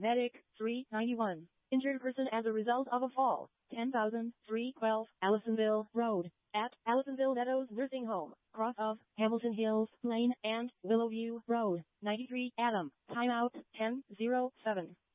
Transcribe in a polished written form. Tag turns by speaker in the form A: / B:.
A: Medic, 391. Injured person as a result of a fall, 10,312, Allisonville Road, at Allisonville Meadows Nursing Home, cross of Hamilton Hills Lane and Willowview Road, 93 Adam, timeout, 10:07.